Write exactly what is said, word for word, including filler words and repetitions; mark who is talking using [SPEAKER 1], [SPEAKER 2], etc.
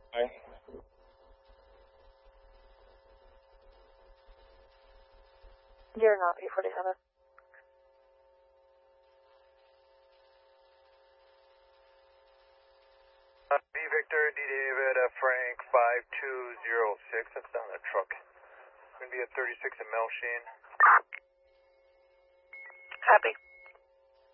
[SPEAKER 1] Aye.
[SPEAKER 2] You're not P forty-seven.
[SPEAKER 3] Uh, B Victor, D David, uh, Frank, five two zero six, that's down that truck. Going to be at thirty-six at Melsheen.
[SPEAKER 2] Copy.